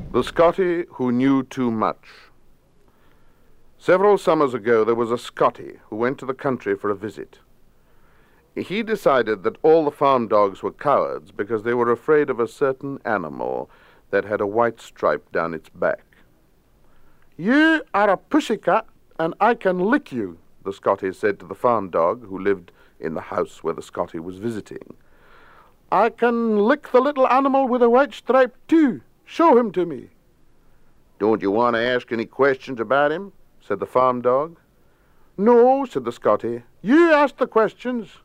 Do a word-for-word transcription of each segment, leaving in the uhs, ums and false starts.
The Scotty Who Knew Too Much. Several summers ago there was a Scotty who went to the country for a visit. He decided that all the farm dogs were cowards because they were afraid of a certain animal that had a white stripe down its back. "You are a pussycat, and I can lick you," the Scotty said to the farm dog who lived in the house where the Scotty was visiting. "I can lick the little animal with a white stripe, too. Show him to me." "Don't you want to ask any questions about him?" said the farm dog. "No," said the Scotty. "You ask the questions."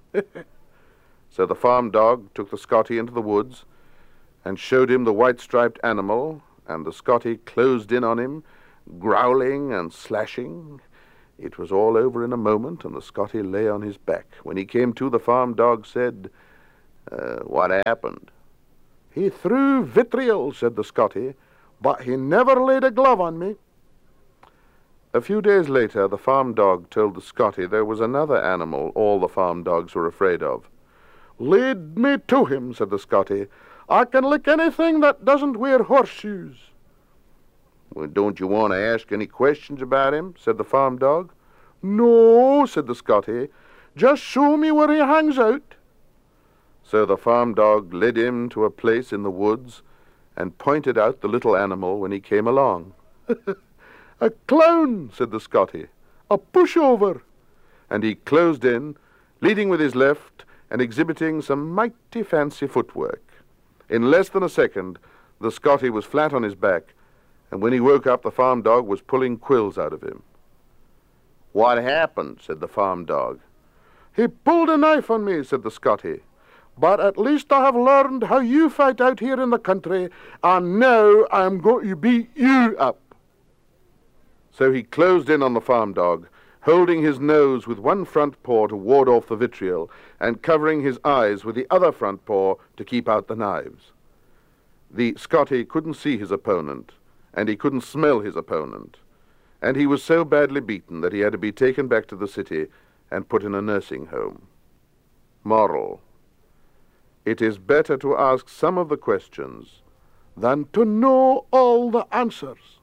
So the farm dog took the Scotty into the woods and showed him the white-striped animal, and the Scotty closed in on him, growling and slashing. It was all over in a moment, and the Scotty lay on his back. When he came to, the farm dog said, uh, "What happened?" "He threw vitriol," said the Scotty, "but he never laid a glove on me." A few days later, the farm dog told the Scotty there was another animal all the farm dogs were afraid of. "Lead me to him," said the Scotty. "I can lick anything that doesn't wear horseshoes." "Well, don't you want to ask any questions about him?" said the farm dog. "No," said the Scotty. "Just show me where he hangs out." So the farm dog led him to a place in the woods and pointed out the little animal when he came along. "A clown," said the Scotty. "A pushover." And he closed in, leading with his left and exhibiting some mighty fancy footwork. In less than a second, the Scotty was flat on his back, and when he woke up, the farm dog was pulling quills out of him. "What happened?" said the farm dog. "He pulled a knife on me," said the Scotty. "But at least I have learned how you fight out here in the country, and now I am going to beat you up." So he closed in on the farm dog, holding his nose with one front paw to ward off the vitriol, and covering his eyes with the other front paw to keep out the knives. The Scotty couldn't see his opponent, and he couldn't smell his opponent, and he was so badly beaten that he had to be taken back to the city and put in a nursing home. Moral: it is better to ask some of the questions than to know all the answers.